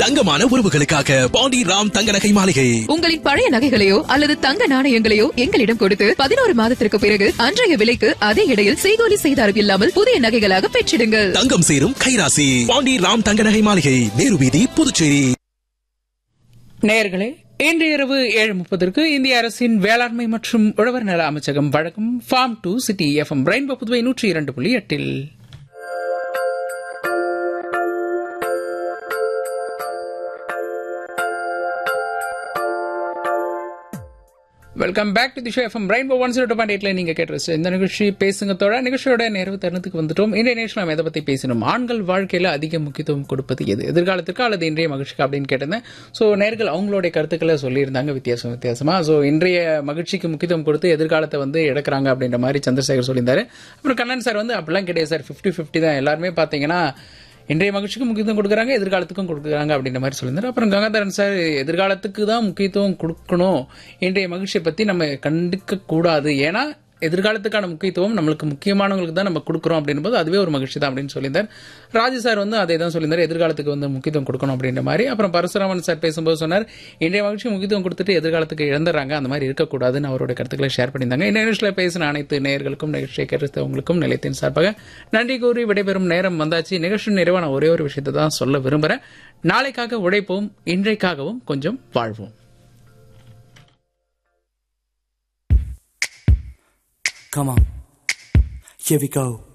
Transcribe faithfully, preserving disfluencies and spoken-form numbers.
தங்கமான உறவுகளுக்காக பாண்டி ராம் தங்க நகை மாளிகை. உங்களின் பழைய நகைகளையோ அல்லது தங்க நாணயங்களையோ எங்களிடம் கொடுத்து பதினோரு மாதத்திற்கு பிறகு அன்றைய விலைக்கு அதே இடையில் செய்கூலி செய்தாரம் இல்லாமல் புதிய நகைகளாக பெற்றிடுங்கள். தங்கம் சேரும் கைராசி பாண்டி ராம் தங்க நகை மாளிகை, நேரு வீதி, புதுச்சேரி. நேயர்களே, இன்று இரவு ஏழு முப்பதற்கு இந்திய அரசின் வேளாண்மை மற்றும் உழவர் நல அமைச்சகம் வழங்கும் form to city FM rainbow Puduvai நூற்றி இரண்டு புள்ளி எட்டில் welcome back to the show FM rainbow one zero two point எயிட்ல நீங்க கேட்டு இந்த நிகழ்ச்சி பேசுங்க தோழ. நிகழ்ச்சியோட நிறைவு தருணத்துக்கு வந்துட்டோம். இன்றைய நிகழ்ச்சி நம்ம எதை பத்தி பேசணும், ஆண்கள் வாழ்க்கையில அதிக முக்கியத்துவம் கொடுப்பது எது, எதிர்காலத்துக்கு அல்லது இன்றைய மகிழ்ச்சிக்கு அப்படின்னு கேட்டிருந்தேன். ஸோ நேர்கள் அவங்களுடைய கருத்துக்களை சொல்லியிருந்தாங்க வித்தியாசம் வித்தியாசமா. ஸோ இன்றைய மகிழ்ச்சிக்கு முக்கியத்துவம் கொடுத்து எதிர்காலத்தை வந்து எடுக்கிறாங்க அப்படின்ற மாதிரி சந்திரசேகர் சொல்லியிருந்தாரு. அப்புறம் கண்ணன் சார் வந்து அப்படிலாம் கிடையாது சார், ஃபிஃப்டி ஃபிஃப்டி தான், எல்லாருமே பார்த்தீங்கன்னா இன்றைய மகிழ்ச்சிக்கு முக்கியத்துவம் கொடுக்குறாங்க, எதிர்காலத்துக்கும் கொடுக்குறாங்க அப்படின்ற மாதிரி சொல்லியிருந்தாரு. அப்புறம் கங்காதரன் சார் எதிர்காலத்துக்கு தான் முக்கியத்துவம் கொடுக்கணும், இன்றைய மகிழ்ச்சியை பற்றி நம்ம கண்டுக்க கூடாது, ஏன்னா எதிர்காலத்துக்கான முக்கியத்துவம் நம்மளுக்கு முக்கியமானவங்களுக்கு தான் நம்ம கொடுக்குறோம் அப்படின்னும் போது அதுவே ஒரு மகிழ்ச்சி தான் அப்படின்னு சொல்லியிருந்தார். ராஜு சார் வந்து அதே தான் சொல்லியிருந்தார், எதிர்காலத்துக்கு வந்து முக்கியத்துவம் கொடுக்கணும் அப்படின்ற மாதிரி. அப்புறம் பரசுராமன் சார் பேசும்போது சொன்னார், இன்றைய மகிழ்ச்சி முக்கியத்துவம் கொடுத்துட்டு எதிர்காலத்துக்கு இழந்துறாங்க, அந்த மாதிரி இருக்கக்கூடாதுன்னு அவருடைய கருத்துக்களை ஷேர் பண்ணியிருந்தாங்க. இந்த நிகழ்ச்சியில் பேசின அனைத்து நேயர்களுக்கும் நிகழ்ச்சியை கேட்டவங்களுக்கும் நிலையத்தின் சார்பாக நன்றி கூறி விடைபெறும் நேரம் வந்தாச்சு. நிகழ்ச்சி நிறைவான ஒரே ஒரு விஷயத்தை தான் சொல்ல விரும்புகிறேன். நாளைக்காக உழைப்போம், இன்றைக்காகவும் கொஞ்சம் வாழ்வோம். Come on, here we go.